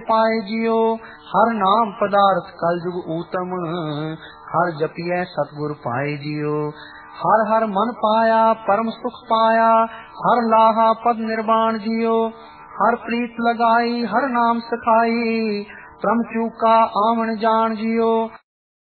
पाए जियो। हर नाम पदार्थ कल जुग ऊतम, हर जपिए सतगुर पाए जियो। हर हर मन पाया परम सुख पाया, हर लाहा पद निर्वाण जियो। हर प्रीत लगाई हर नाम सखाई, प्रम चूका आवन जान जियो।